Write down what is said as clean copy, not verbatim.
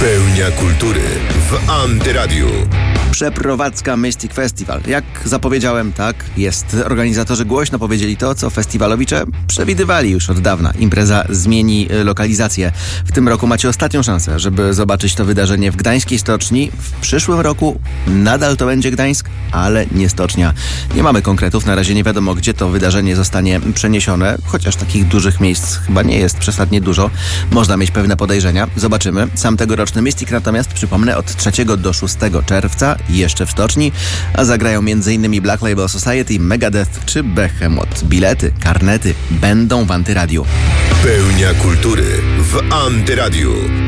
Pełnia kultury w Antyradiu. Przeprowadzka Mystic Festival. Jak zapowiedziałem, tak jest. Organizatorzy głośno powiedzieli to, co festiwalowicze przewidywali już od dawna. Impreza zmieni lokalizację. W tym roku macie ostatnią szansę, żeby zobaczyć to wydarzenie w gdańskiej stoczni. W przyszłym roku nadal to będzie Gdańsk, ale nie stocznia. Nie mamy konkretów. Na razie nie wiadomo, gdzie to wydarzenie zostanie przeniesione, chociaż takich dużych miejsc chyba nie jest przesadnie dużo. Można mieć pewne podejrzenia. Zobaczymy. Sam tegoroczny Mystic natomiast, przypomnę, od 3 do 6 czerwca jeszcze w stoczni, a zagrają m.in. Black Label Society, Megadeth czy Behemoth. Bilety, karnety będą w Antyradiu. Pełnia kultury w Antyradiu.